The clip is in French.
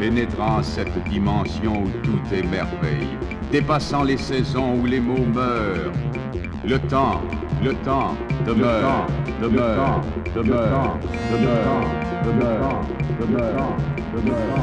pénétrant cette dimension où tout est merveille, dépassant les saisons où les mots meurent. Le temps demeure, demeure, demeure, demeure, demeure, demeure, demeure.